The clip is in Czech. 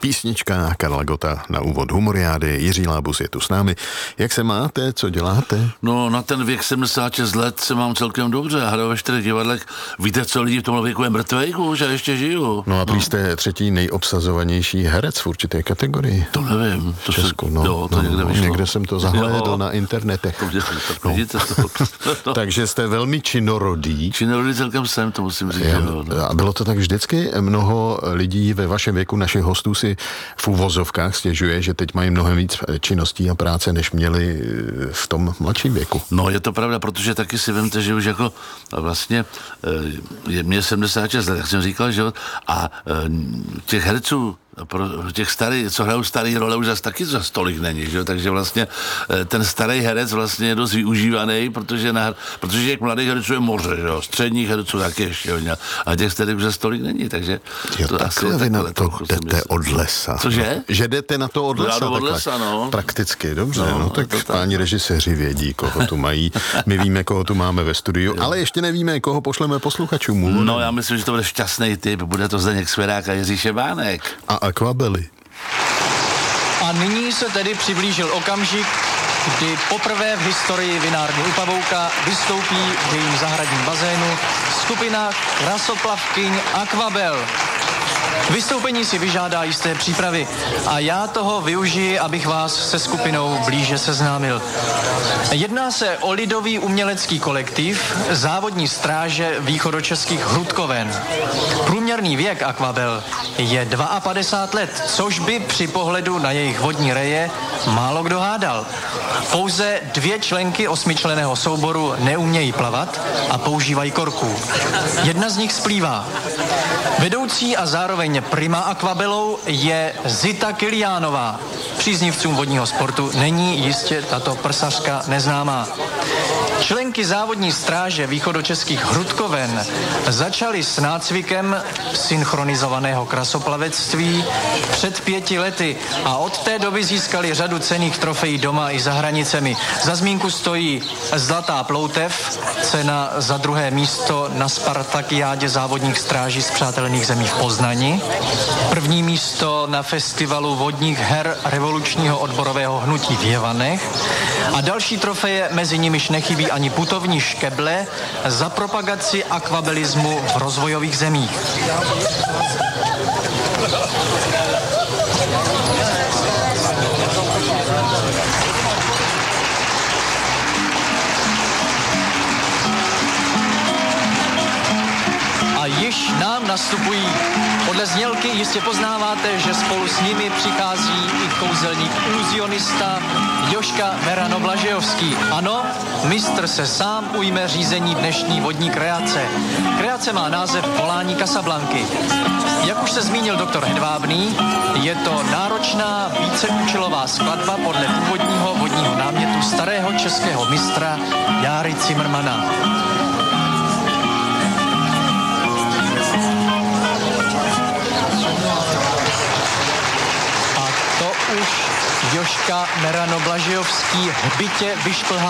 Písnička Karla Gotta na úvod Humoriády. Jiří Lábus je tu s námi. Jak se máte? Co děláte? No, na ten věk 76 let se mám celkem dobře. Hraju ve 4 divadlech. Víte, co lidí v tomhle věku je mrtvejku, že ještě žiju. No a prý jste třetí nejobsazovanější herec v určité kategorii. To nevím. To Česku, to někde vyšlo. Někde jsem to zahlédl na internetech. Takže jste velmi činorodý. Činorodý celkem jsem, to musím říct. A bylo to tak vždycky? Mnoho lidí ve vašem věku, našich hostů, si v uvozovkách stěžuje, že teď mají mnohem víc činností a práce, než měli v tom mladším věku. No, je to pravda, protože taky si vemte, že už jako vlastně je mě 76 let, jak jsem říkal, že a těch herců, těch starých, co hrajou starý role, už zase taky zase tolik není, že? Takže vlastně ten starý herec vlastně je dost využívaný, protože těch mladých herců je moře, že? Středních herců taky ještě hodně, a těch starých už zase tolik není, takže jo, to takhle asi vy na to jdete od lesa. Cože? Že jdete na to od lesa, takhle. Od lesa, no. Prakticky, dobře, no tak páni režiséři vědí, koho tu mají. My víme, koho tu máme ve studiu, ale ještě nevíme, koho pošleme posluchačům. No, já myslím, že to bude šťastný typ, bude to Zdeněk Svěrák a Jiří Šebánek. Akvabely. A nyní se tedy přiblížil okamžik, kdy poprvé v historii vinárny u Pavouka vystoupí v jejím zahradním bazénu skupina krasoplavkyň Akvabel. Vystoupení si vyžádá jisté přípravy a já toho využiji, abych vás se skupinou blíže seznámil. Jedná se o lidový umělecký kolektiv Závodní stráže východočeských hrudkoven. Průměrný věk Akvabel je 52 let, což by při pohledu na jejich vodní reje málo kdo hádal. Pouze 2 členky 8členného souboru neumějí plavat a používají korků. Jedna z nich splývá. Vedoucí a zároveň prima Akvabelou je Zita Kiliánová. Příznivcům vodního sportu není jistě tato prsařka neznámá. Členky Závodní stráže východočeských hrudkoven začaly s nácvikem synchronizovaného krasoplavectví před 5 lety a od té doby získali řadu cenných trofejí doma i za hranicemi. Za zmínku stojí Zlatá ploutev, cena za 2. místo na Spartakiádě závodních stráží spřátelených zemí v Poznani, 1. místo na festivalu vodních her revolučního odborového hnutí v Jevanech a další trofeje, mezi nimiž nechybí ani putovní škeble za propagaci akvabelismu v rozvojových zemích. A již nám nastupují. Podle znělky jistě poznáváte, že spolu s nimi přichází i kouzelník iluzionista Joška Merano-Blažejovský. Ano, mistr se sám ujme řízení dnešní vodní kreace. Kreace má název Volání Casablanky. Jak už se zmínil doktor Hedvábný, je to náročná víceúčelová skladba podle původního vodního námětu starého českého mistra Járy Cimrmana. Už Joška Merano-Blažejovský hbitě vyšplhá